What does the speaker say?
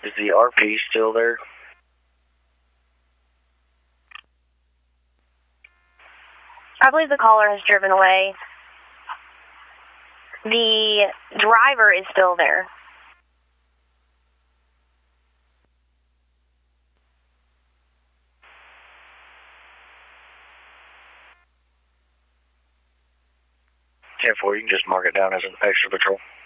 Is the RP still there? I believe the caller has driven away. The driver is still there. You can just mark it down as an extra patrol.